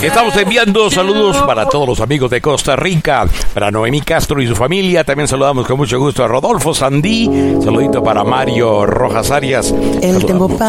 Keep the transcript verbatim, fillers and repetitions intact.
Estamos enviando saludos para todos los amigos de Costa Rica, para Noemí Castro y su familia. También saludamos con mucho gusto a Rodolfo Sandí. Saludito para Mario Rojas Arias. El tiempo